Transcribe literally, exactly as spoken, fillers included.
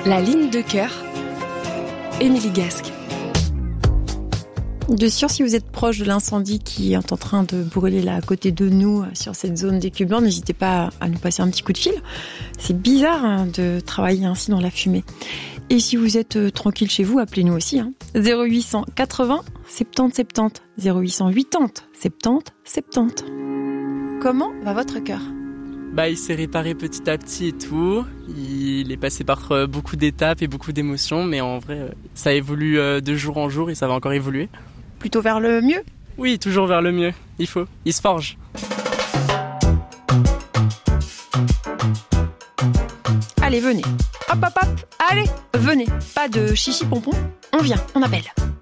La ligne de cœur, Émilie Gasque. De sûr, si vous êtes proche de l'incendie qui est en train de brûler là à côté de nous sur cette zone d'écu blanc, n'hésitez pas à nous passer un petit coup de fil. C'est bizarre hein, de travailler ainsi dans la fumée. Et si vous êtes euh, tranquille chez vous, appelez-nous aussi. Hein. zéro huit cent quatre-vingts soixante-dix soixante-dix. zéro huit cent quatre-vingts soixante-dix soixante-dix. Comment va votre cœur ? Bah, il s'est réparé petit à petit et tout. Il est passé par euh, beaucoup d'étapes et beaucoup d'émotions, mais en vrai, euh, ça évolue euh, de jour en jour et ça va encore évoluer. Plutôt vers le mieux ? Oui, toujours vers le mieux. Il faut. Il se forge. Allez, venez. Hop, hop, hop. Allez, venez. Pas de chichi pompon. On vient, on appelle.